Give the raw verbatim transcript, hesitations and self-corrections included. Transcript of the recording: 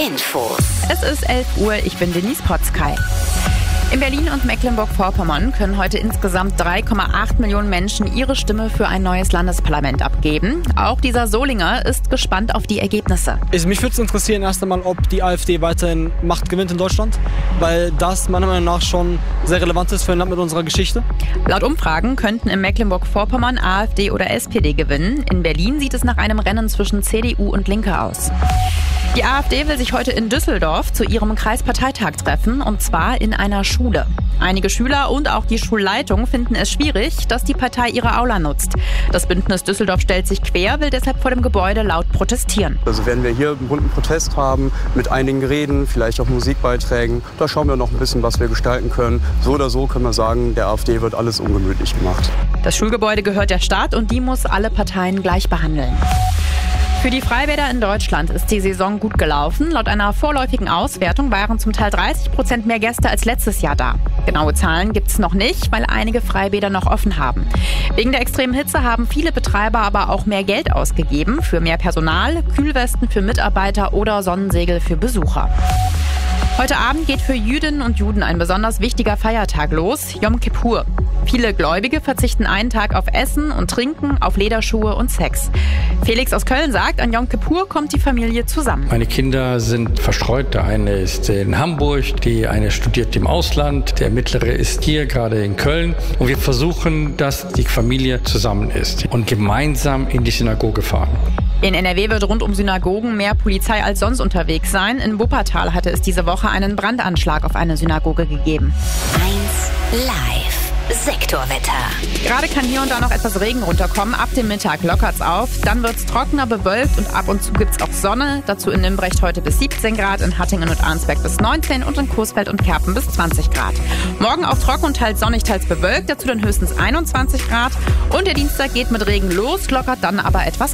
Infos. Es ist elf Uhr, ich bin Denise Potzkei. In Berlin und Mecklenburg-Vorpommern können heute insgesamt drei Komma acht Millionen Menschen ihre Stimme für ein neues Landesparlament abgeben. Auch dieser Solinger ist gespannt auf die Ergebnisse. Also mich würde es interessieren erst einmal, ob die AfD weiterhin Macht gewinnt in Deutschland, weil das meiner Meinung nach schon sehr relevant ist für ein Land mit unserer Geschichte. Laut Umfragen könnten in Mecklenburg-Vorpommern AfD oder S P D gewinnen. In Berlin sieht es nach einem Rennen zwischen C D U und Linke aus. Die AfD will sich heute in Düsseldorf zu ihrem Kreisparteitag treffen, und zwar in einer Schule. Einige Schüler und auch die Schulleitung finden es schwierig, dass die Partei ihre Aula nutzt. Das Bündnis Düsseldorf stellt sich quer, will deshalb vor dem Gebäude laut protestieren. Also werden wir hier einen bunten Protest haben, mit einigen Reden, vielleicht auch Musikbeiträgen. Da schauen wir noch ein bisschen, was wir gestalten können. So oder so können wir sagen, der AfD wird alles ungemütlich gemacht. Das Schulgebäude gehört der Stadt und die muss alle Parteien gleich behandeln. Für die Freibäder in Deutschland ist die Saison gut gelaufen. Laut einer vorläufigen Auswertung waren zum Teil dreißig Prozent mehr Gäste als letztes Jahr da. Genaue Zahlen gibt es noch nicht, weil einige Freibäder noch offen haben. Wegen der extremen Hitze haben viele Betreiber aber auch mehr Geld ausgegeben für mehr Personal, Kühlwesten für Mitarbeiter oder Sonnensegel für Besucher. Heute Abend geht für Jüdinnen und Juden ein besonders wichtiger Feiertag los, Jom Kippur. Viele Gläubige verzichten einen Tag auf Essen und Trinken, auf Lederschuhe und Sex. Felix aus Köln sagt, an Jom Kippur kommt die Familie zusammen. Meine Kinder sind verstreut. Der eine ist in Hamburg, die eine studiert im Ausland, der mittlere ist hier gerade in Köln. Und wir versuchen, dass die Familie zusammen ist und gemeinsam in die Synagoge fahren. In N R W wird rund um Synagogen mehr Polizei als sonst unterwegs sein. In Wuppertal hatte es diese Woche einen Brandanschlag auf eine Synagoge gegeben. eins Live. Sektorwetter. Gerade kann hier und da noch etwas Regen runterkommen. Ab dem Mittag lockert's auf. Dann wird's trockener, bewölkt und ab und zu gibt's auch Sonne. Dazu in Nimbrecht heute bis siebzehn Grad, in Hattingen und Arnsberg bis neunzehn und in Coesfeld und Kerpen bis zwanzig Grad. Morgen auch trocken und teils sonnig, teils bewölkt. Dazu dann höchstens einundzwanzig Grad. Und der Dienstag geht mit Regen los, lockert dann aber etwas